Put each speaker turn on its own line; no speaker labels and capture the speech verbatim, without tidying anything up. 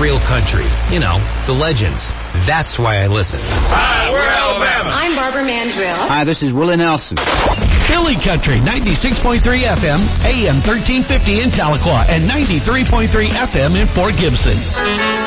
real country. You know, the legends. That's why I listen.
Hi, we're Alabama.
I'm Barbara Mandrill.
Hi, this is Willie Nelson.
Philly Country, ninety-six point three F M, A M thirteen fifty in Tahlequah, and ninety-three point three F M in Fort Gibson.